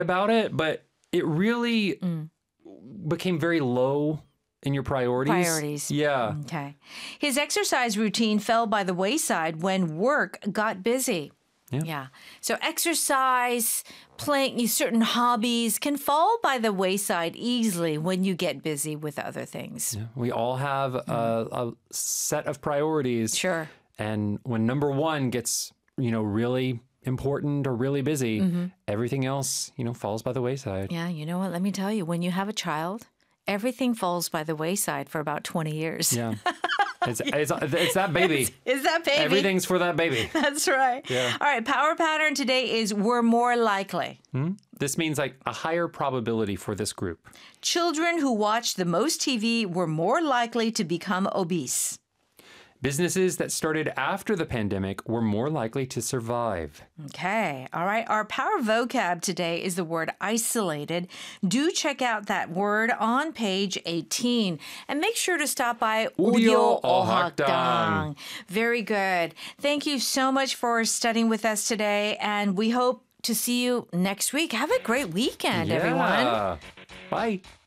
about it, but it really became very low in your priorities. Priorities. Yeah. Okay. His exercise routine fell by the wayside when work got busy. Yeah. So exercise, playing certain hobbies can fall by the wayside easily when you get busy with other things. Yeah. We all have a set of priorities. Sure. And when number one gets, really important or really busy, everything else, falls by the wayside. Yeah, you know what? Let me tell you, when you have a child, everything falls by the wayside for about 20 years. Yeah. It's that baby. Is that baby? Everything's for that baby. That's right. Yeah. All right, power pattern today is we're more likely. This means like a higher probability for this group. Children who watch the most TV were more likely to become obese. Businesses that started after the pandemic were more likely to survive. Okay. All right. Our power vocab today is the word isolated. Do check out that word on page 18 and make sure to stop by Udio Ohakdang. Very good. Thank you so much for studying with us today, and we hope to see you next week. Have a great weekend, everyone. Bye.